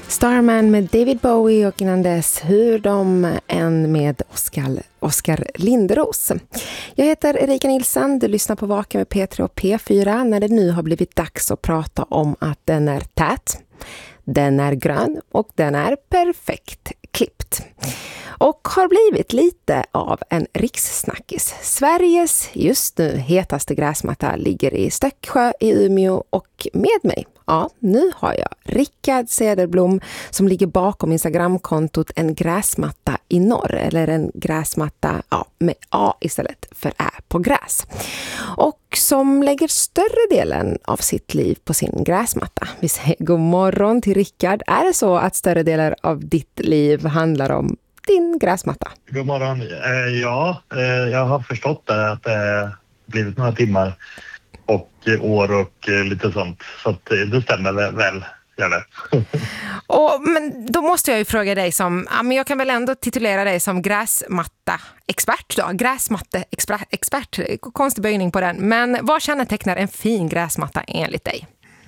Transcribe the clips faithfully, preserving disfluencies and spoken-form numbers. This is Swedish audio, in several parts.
Starman med David Bowie och innan dess Hur de än med Oskar, Oskar Linderos. Jag heter Erika Nilsson, du lyssnar på Vaken med P tre och P fyra när det nu har blivit dags att prata om att den är tät, den är grön och den är perfekt klippt. Och har blivit lite av en rikssnackis. Sveriges just nu hetaste gräsmatta ligger i Stöcksjö i Umeå och med mig, ja nu har jag Rickard Cederblom som ligger bakom Instagramkontot En gräsmatta i norr. Eller en gräsmatta ja, med A istället för Ä på gräs. Och som lägger större delen av sitt liv på sin gräsmatta. Vi säger god morgon till Rickard. Är det så att större delar av ditt liv handlar om din gräsmatta? God morgon. Eh, ja, eh, jag har förstått det, att det har blivit några timmar och eh, år och eh, lite sånt. Så att, eh, det stämmer väl, väl gör det. Och, men då måste jag ju fråga dig som, ja, men jag kan väl ändå titulera dig som gräsmatta-expert då. Gräsmatte-expert, konstig böjning på den. Men vad kännetecknar en fin gräsmatta enligt dig?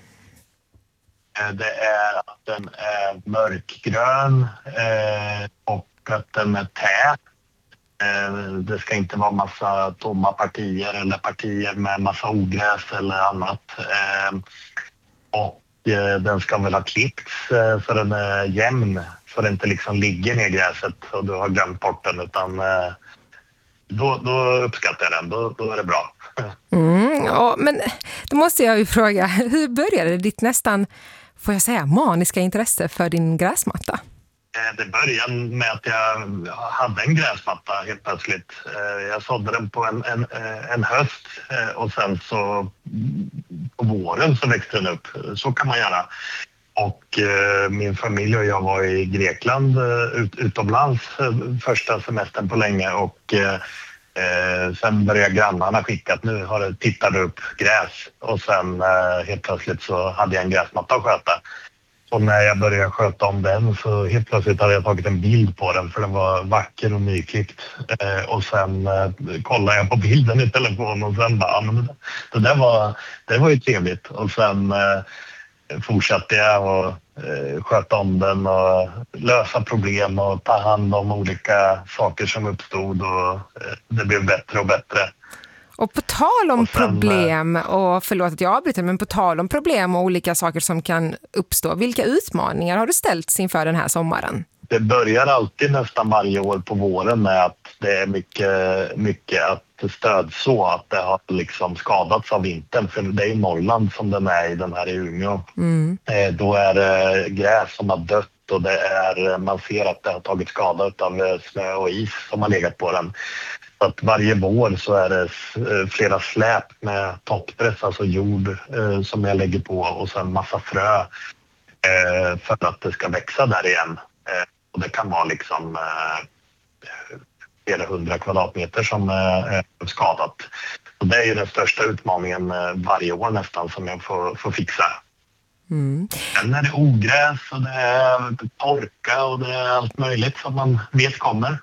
Eh, det är att den är mörkgrön eh, och att den är tät. Det ska inte vara massa tomma partier eller partier med massa ogräs eller annat. Och den ska väl ha klippts så den är jämn, så den inte liksom ligger ner i gräset och du har glömt bort den, utan då, då uppskattar jag den, då, då är det bra. Mm, ja, men då måste jag ju fråga, hur började ditt nästan, får jag säga, maniska intresse för din gräsmatta? Det började med att jag hade en gräsmatta helt plötsligt. Jag sådde den på en, en, en höst och sen så på våren så växte den upp. Så kan man göra. Och min familj och jag var i Grekland ut, utomlands första semestern på länge och eh, sen började grannarna skicka att nu har det tittat upp gräs och sen eh, helt plötsligt så hade jag en gräsmatta att sköta. Och när jag började sköta om den så helt plötsligt hade jag tagit en bild på den för den var vacker och nyklippt. Eh, och sen eh, kollade jag på bilden i telefonen och sen bara, ja, men det, det där var, det var ju trevligt. Och sen eh, fortsatte jag att eh, sköta om den och lösa problem och ta hand om olika saker som uppstod och eh, det blev bättre och bättre. Och på tal om och sen, problem, och förlåt att jag avbryter, men på tal om problem och olika saker som kan uppstå, vilka utmaningar har du ställts inför den här sommaren? Det börjar alltid nästan varje år på våren med att det är mycket, mycket att stödså, att det har liksom skadats av vintern. För det är i Norrland som den är i den här i Umeå. Mm. Eh, då är det gräs som har dött och det är, man ser att det har tagit skada av snö och is som har legat på den. Så att varje vår så är det flera släp med toppdress, alltså jord eh, som jag lägger på och sen massa frö eh, för att det ska växa där igen. Eh, och det kan vara liksom eh, flera hundra kvadratmeter som eh, är skadat. Så det är ju den största utmaningen eh, varje år nästan som jag får, får fixa. Mm. Sen är det ogräs och det är torka och det är allt möjligt som man vet kommer.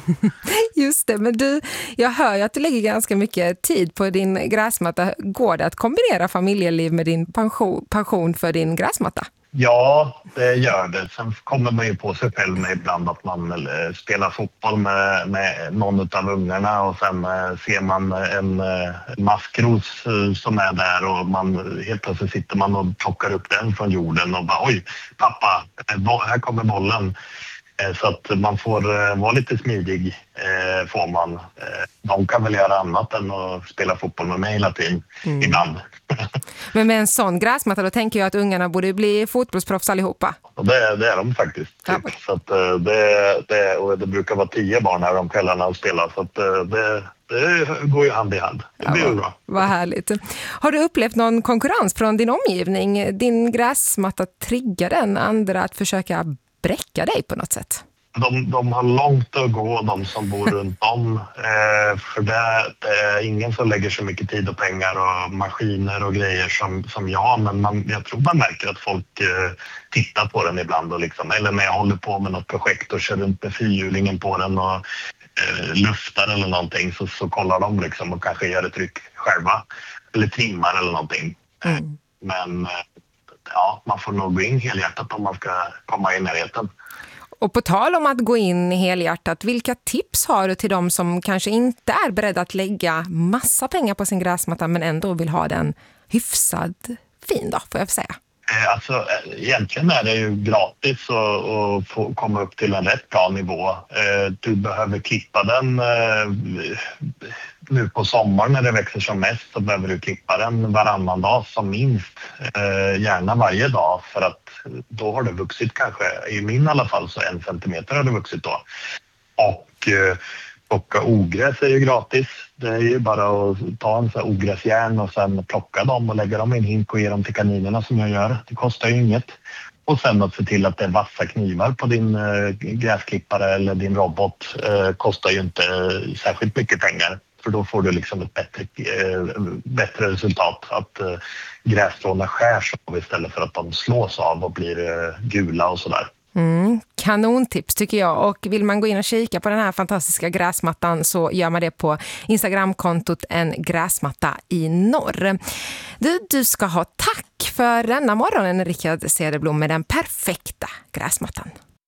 Just det, men du, jag hör ju att du lägger ganska mycket tid på din gräsmatta. Går det att kombinera familjeliv med din pension, pension för din gräsmatta? Ja, det gör det. Sen kommer man ju på sig själv med ibland att man spelar fotboll med, med någon av ungarna och sen ser man en maskros som är där och man, helt plötsligt sitter man och plockar upp den från jorden och bara oj, pappa, här kommer bollen. Så att man får vara lite smidig, får man. De kan väl göra annat än att spela fotboll med mig hela tiden, mm. ibland. Men med en sån gräsmatta då tänker jag att ungarna borde bli fotbollsproffs allihopa. Och det, det är de faktiskt. Typ. Ja. Så att det, det, och det brukar vara tio barn här om kvällarna och spela. Så att det, det går ju hand i hand. Det ja, blir vad, bra. Vad härligt. Har du upplevt någon konkurrens från din omgivning? Din gräsmatta triggar den andra att försöka bräcka dig på något sätt? De, de har långt att gå, de som bor runt om. Eh, för det, det är ingen som lägger så mycket tid och pengar och maskiner och grejer som, som jag. Men man, jag tror man märker att folk eh, tittar på den ibland. Och liksom, eller när jag håller på med något projekt och kör runt med fyrhjulingen på den och eh, luftar eller någonting. Så, så kollar de liksom och kanske gör ett tryck själva. Eller trimmar eller någonting. Mm. Men ja, man får nog gå in helhjärtat om man ska komma i närheten. Och på tal om att gå in helhjärtat, vilka tips har du till dem som kanske inte är beredda att lägga massa pengar på sin gräsmatta men ändå vill ha den hyfsad fin då, får jag säga? Alltså, egentligen är det ju gratis att, att få komma upp till en rätt bra nivå. Du behöver klippa den nu på sommaren när det växer som mest, så behöver du klippa den varannan dag som minst. Gärna varje dag, för att då har det vuxit kanske, i min i alla fall, så en centimeter har det vuxit då. Och plocka ogräs är ju gratis. Det är ju bara att ta en sån här ogräsjärn och sen plocka dem och lägga dem i en hink och ge dem till kaninerna som jag gör. Det kostar ju inget. Och sen att se till att det är vassa knivar på din gräsklippare eller din robot eh, kostar ju inte särskilt mycket pengar. För då får du liksom ett bättre, eh, bättre resultat. Att eh, grässtråna skärs av istället för att de slås av och blir eh, gula och sådär. Mm, kanontips tycker jag. Och vill man gå in och kika på den här fantastiska gräsmattan så gör man det på Instagramkontot En gräsmatta i norr. Du, du ska ha tack för denna morgonen, Rickard Cederblom, med den perfekta gräsmattan.